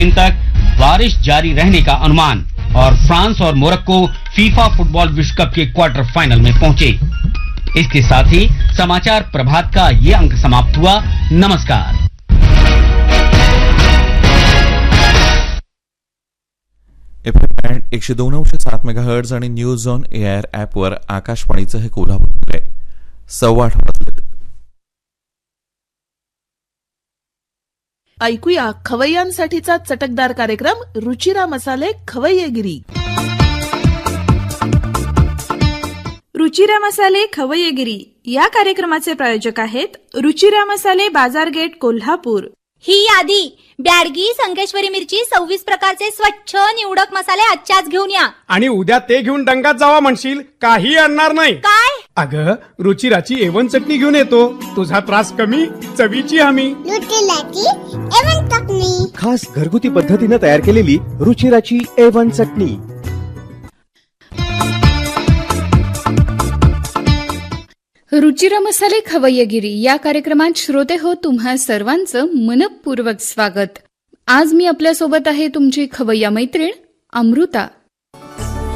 दिन तक बारिश जारी रहने का अनुमान और फ्रांस और मोरक्को फीफा फुटबॉल विश्व कप के क्वार्टर फाइनल में पहुंचे। इसके साथ ही समाचार प्रभात का ये अंक समाप्त हुआ। नमस्कार। FM 102.7 मेगाहर्ट्ज आणि न्यूज ऑन एअर ॲपवर आकाशवाणीचं हे कोल्हापूर आहे। 8:15 वाजलेत। ऐकूया खवय्यांसाठीचा चटकदार कार्यक्रम रुचिरा मसाले खवय्येगिरी। रुचिरा मसाले खवय्येगिरी या कार्यक्रमाचे प्रायोजक आहेत रुचिरा मसाले बाजार गेट कोल्हापूर। ही यादी ब्याडगी संकेश्वरी मिरची 26 प्रकारचे स्वच्छ निवडक मसाले आजच्याच घेऊन या आणि उद्या ते घेऊन डंगात जावा म्हणशील काही आणणार नाही। काय? अगं रुचिराची A1 चटणी घेऊन येतो, तुझा त्रास कमी, चवीची हमी। रुचिराची A1 चटणी, खास घरगुती पद्धतीने तयार केलेली रुचिराची A1 चटणी। रुचिरा मसाले खवय्येगिरी या कार्यक्रमात श्रोते हो तुम्हा सर्वांचं मनपूर्वक स्वागत। आज मी आपल्यासोबत आहे तुमची खवय्या मैत्रीण अमृता।